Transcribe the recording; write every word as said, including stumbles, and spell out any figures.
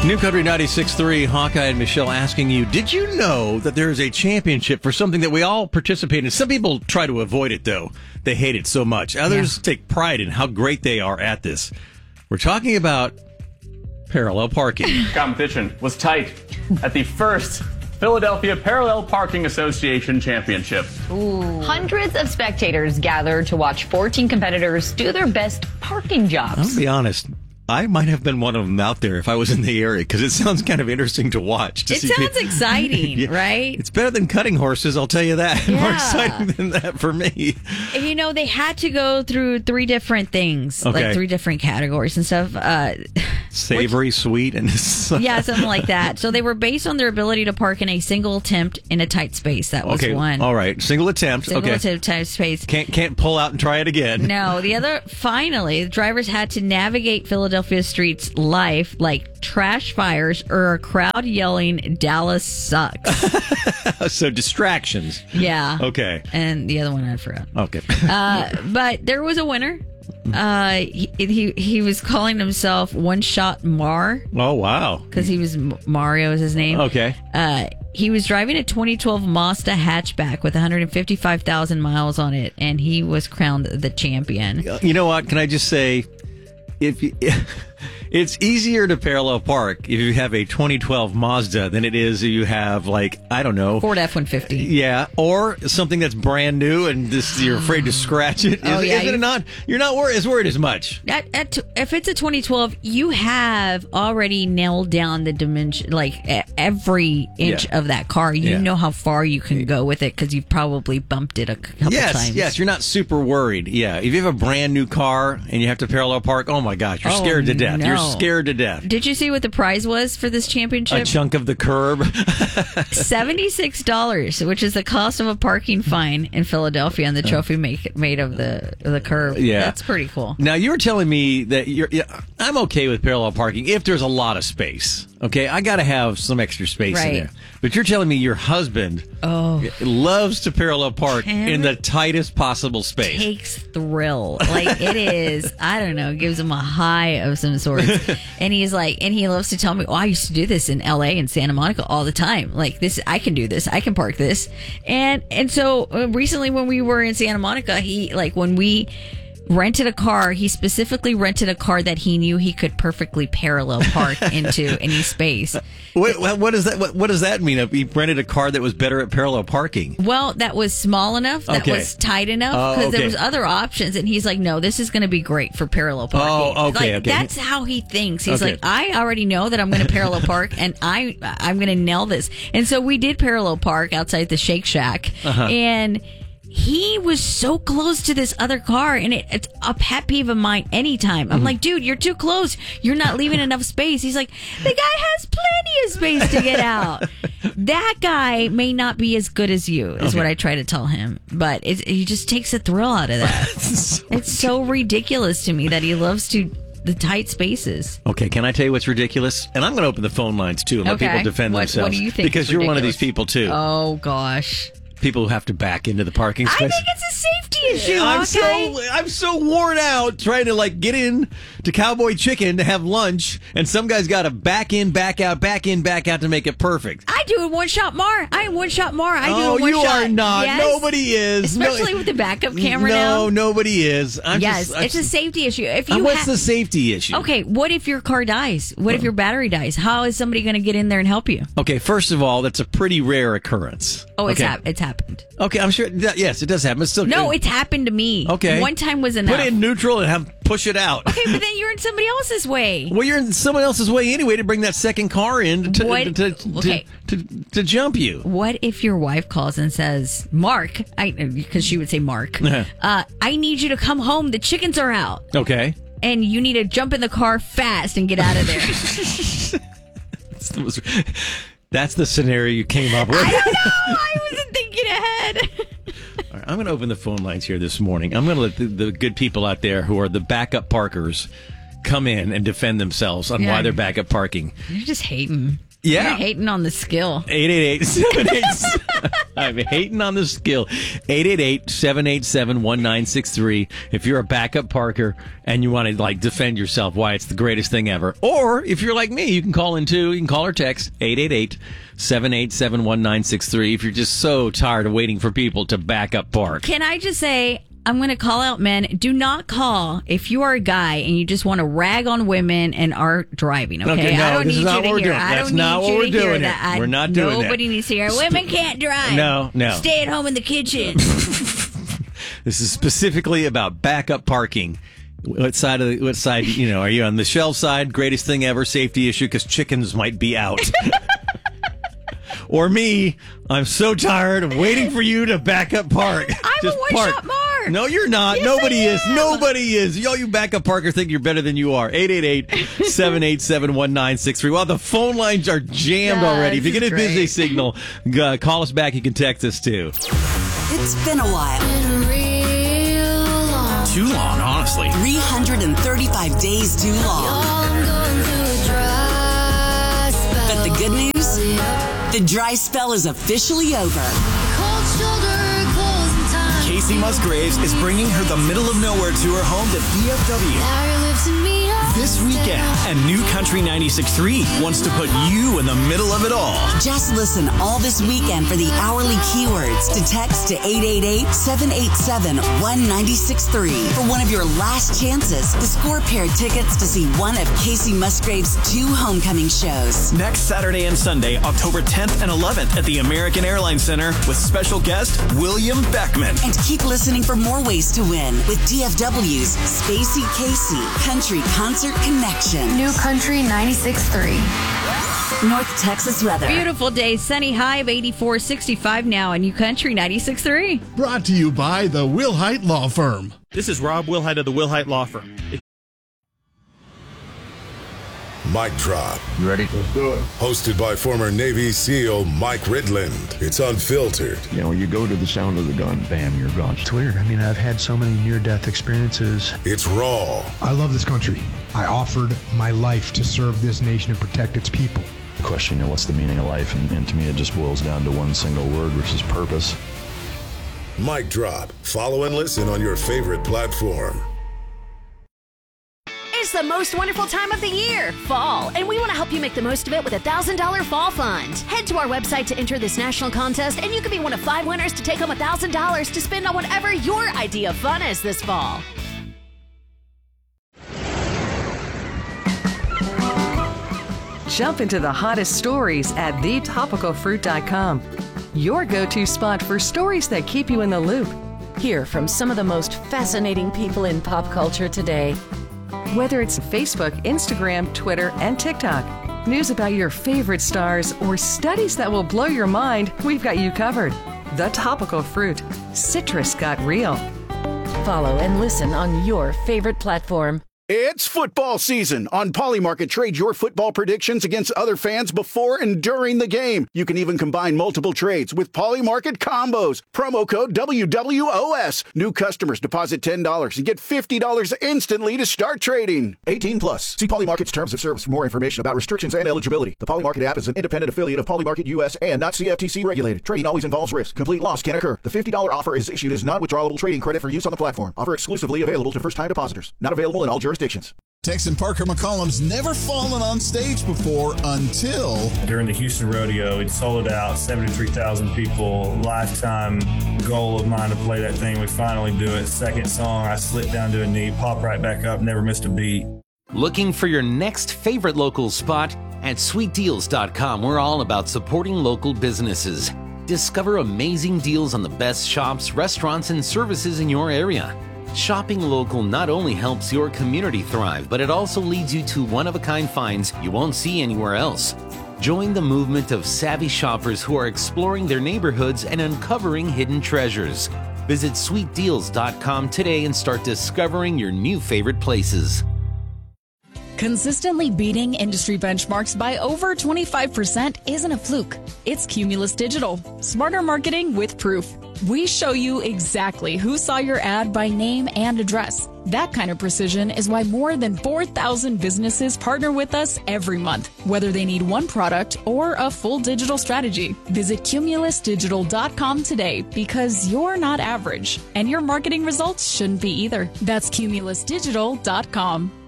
New Country ninety-six point three, Hawkeye and Michelle asking you, did you know that there is a championship for something that we all participate in? Some people try to avoid it, though. They hate it so much. Others yeah. take pride in how great they are at this. We're talking about parallel parking. Competition was tight at the first Philadelphia Parallel Parking Association Championship. Ooh. Hundreds of spectators gathered to watch fourteen competitors do their best parking jobs. I'll be honest. I might have been one of them out there if I was in the area, because it sounds kind of interesting to watch. To it see sounds people. exciting, yeah. right? It's better than cutting horses, I'll tell you that. Yeah. More exciting than that for me. And, you know, they had to go through three different things, okay. like three different categories and stuff. Uh, Savory, which, sweet, and... yeah, something like that. So they were based on their ability to park in a single attempt in a tight space. That was okay. one. All right, single attempt. Single okay. attempt, tight space. Can't, can't pull out and try it again. No, the other... Finally, the drivers had to navigate Philadelphia streets life like trash fires or a crowd yelling Dallas sucks. So distractions. Yeah. Okay. And the other one I forgot. Okay. uh, but there was a winner. Uh, he, he he was calling himself One Shot Mar. Oh wow! Because he was Mario is his name. Okay. Uh, he was driving a twenty twelve Mazda hatchback with one hundred fifty-five thousand miles on it, and he was crowned the champion. You know what? Can I just say, if you, it's easier to parallel park if you have a twenty twelve Mazda than it is if you have, like, I don't know, Ford F one fifty. Yeah, or something that's brand new and this you're afraid to scratch it. Is, oh, yeah, is it not? You're not worried as worried as much. At, at, if it's a twenty twelve, you have already nailed down the dimension, like every inch yeah. of that car. You yeah. know how far you can go with it because you've probably bumped it a couple yes, times. Yes, you're not super worried. Yeah, if you have a brand new car and you have to parallel park, oh my gosh, you're oh, scared to death. No. You're scared to death. Did you see what the prize was for this championship? A chunk of the curb. seventy-six dollars, which is the cost of a parking fine in Philadelphia, and the trophy make, made of the of the curb. Yeah. That's pretty cool. Now, you were telling me that you're, yeah, I'm okay with parallel parking if there's a lot of space. Okay, I got to have some extra space right. in there. But you're telling me your husband oh. loves to parallel park Can in the tightest possible space. Takes thrill. Like, it is, I don't know, gives him a high of some sort. And he's like, and he loves to tell me, oh, I used to do this in L A and Santa Monica all the time. Like, this, I can do this. I can park this. And, and so uh, recently when we were in Santa Monica, he, like, when we rented a car, he specifically rented a car that he knew he could perfectly parallel park into any space. Wait, what does that what, what does that mean? He rented a car that was better at parallel parking. Well, that was small enough, that okay. was tight enough, because oh, okay. there was other options, and he's like, no, this is going to be great for parallel parking. Oh, okay, like, okay. That's how he thinks. He's okay. like, I already know that I'm going to parallel park, and I, I'm going to nail this. And so we did parallel park outside the Shake Shack, uh-huh. and he was so close to this other car, and it, it's a pet peeve of mine anytime. I'm mm-hmm. like, dude, you're too close. You're not leaving enough space. He's like, the guy has plenty of space to get out. That guy may not be as good as you, is okay. what I try to tell him. But it, he just takes a thrill out of that. so it's so ridiculous to me that he loves to the tight spaces. Okay, can I tell you what's ridiculous? And I'm going to open the phone lines, too, and okay. let people defend what, themselves. What do you think? Because you're ridiculous? one of these people, too. Oh, gosh. People who have to back into the parking space. I think it's a safety issue. I'm okay? so I'm so worn out trying to like get in to Cowboy Chicken to have lunch, and some guy's got to back in, back out, back in, back out to make it perfect. I do a one shot Mar. I am one shot Mar. I do oh, a one you shot. are not. Yes. Nobody is. Especially no, with the backup camera no, now. No, nobody is. I'm yes, just, it's a safety issue. If you what's ha- the safety issue? Okay, what if your car dies? What if your battery dies? How is somebody going to get in there and help you? Okay, first of all, that's a pretty rare occurrence. Oh, it's okay. hap- it's happened. Okay, I'm sure. That, yes, it does happen. It's still no, good. it's happened to me. Okay, one time was enough. Put it in neutral and have push it out. Okay, but then you're in somebody else's way. Well, you're in someone else's way anyway to bring that second car in to what? to, to, okay. to, to, to jump you. What if your wife calls and says, "Mark," I because she would say, "Mark, uh, I need you to come home. The chickens are out." Okay. And you need to jump in the car fast and get out of there. that's, the most, that's the scenario you came up with. I don't know. I wasn't thinking ahead. All right, I'm going to open the phone lines here this morning. I'm going to let the, the good people out there who are the backup parkers come in and defend themselves on yeah. why they're backup parking. You're just hating. Yeah. You're hating on the skill. eight eight eight, seven eight seven I'm hating on the skill. eight eight eight, seven eight seven, one nine six three. If you're a backup parker and you want to like defend yourself why it's the greatest thing ever. Or if you're like me, you can call in too. You can call or text eight eight eight, seven eight seven, one nine six three if you're just so tired of waiting for people to back up park. Can I just say, I'm going to call out men. Do not call if you are a guy and you just want to rag on women and are driving, okay? Okay, no, I don't this need is not you to what we're hear. doing. I That's don't not need what you we're to hear doing that. here. I, We're not doing that. Nobody needs to hear. Women can't drive. No, no. Stay at home in the kitchen. This is specifically about backup parking. What side of the, what side, you know, are you on the Shell side? Greatest thing ever, safety issue because chickens might be out. Or me, I'm so tired of waiting for you to back up park. I'm Just a one park. shot mark. No, you're not. Yes, Nobody I is. am. Nobody is. All you backup parkers think you're better than you are. eight eight eight, seven eight seven, one nine six three. Well, the phone lines are jammed Yeah, already. If you this get a is busy great. signal, uh, call us back. You can text us too. It's been a while. Too long, honestly. three hundred thirty-five days too long. But the good news? The dry spell is officially over. Casey Musgraves is bringing her The Middle of Nowhere tour home to D F W this weekend. And New Country ninety-six point three wants to put you in the middle of it all. Just listen all this weekend for the hourly keywords to text to eight eight eight, seven eight seven, one nine six three for one of your last chances to score pair tickets to see one of Casey Musgraves' two homecoming shows. Next Saturday and Sunday, October tenth and eleventh at the American Airlines Center with special guest William Beckman. And keep listening for more ways to win with D F W's Spacey Casey Country Concert Connection. New Country ninety-six point three. North Texas weather. Beautiful day. Sunny, high of eighty-four, sixty-five now in New Country ninety-six point three. Brought to you by the Wilhite Law Firm. This is Rob Wilhite of the Wilhite Law Firm. Mic Drop. You ready? Let's do it. Hosted by former Navy SEAL Mike Ridland. It's unfiltered. You know, you go to the sound of the gun, bam, you're gone. It's weird. I mean, I've had so many near-death experiences. It's raw. I love this country. I offered my life to serve this nation and protect its people. The question, you know, what's the meaning of life? And, and to me, it just boils down to one single word, which is purpose. Mic Drop. Follow and listen on your favorite platform. It's the most wonderful time of the year, fall, and we want to help you make the most of it with a one thousand dollars Fall Fund. Head to our website to enter this national contest, and you could be one of five winners to take home one thousand dollars to spend on whatever your idea of fun is this fall. Jump into the hottest stories at the topical fruit dot com. Your go-to spot for stories that keep you in the loop. Hear from some of the most fascinating people in pop culture today. Whether it's Facebook, Instagram, Twitter, and TikTok, news about your favorite stars, or studies that will blow your mind, we've got you covered. The Topical Fruit. Citrus got real. Follow and listen on your favorite platform. It's football season. On Polymarket, trade your football predictions against other fans before and during the game. You can even combine multiple trades with Polymarket combos. Promo code W W O S. New customers deposit ten dollars and get fifty dollars instantly to start trading. eighteen plus. See Polymarket's terms of service for more information about restrictions and eligibility. The Polymarket app is an independent affiliate of Polymarket U S and not C F T C regulated. Trading always involves risk. Complete loss can occur. The fifty dollars offer is issued as non-withdrawable trading credit for use on the platform. Offer exclusively available to first-time depositors. Not available in all jurisdictions. Texan Parker McCollum's never fallen on stage before until... During the Houston Rodeo, it sold out, seventy-three thousand people. Lifetime goal of mine to play that thing. We finally do it. Second song, I slipped down to a knee, pop right back up, never missed a beat. Looking for your next favorite local spot? At sweet deals dot com, we're all about supporting local businesses. Discover amazing deals on the best shops, restaurants, and services in your area. Shopping local not only helps your community thrive, but it also leads you to one-of-a-kind finds you won't see anywhere else. Join the movement of savvy shoppers who are exploring their neighborhoods and uncovering hidden treasures. Visit sweet deals dot com today and start discovering your new favorite places. Consistently beating industry benchmarks by over twenty-five percent isn't a fluke. It's Cumulus Digital. Smarter marketing with proof. We show you exactly who saw your ad by name and address. That kind of precision is why more than four thousand businesses partner with us every month, whether they need one product or a full digital strategy. Visit cumulus digital dot com today because you're not average, and your marketing results shouldn't be either. That's cumulus digital dot com.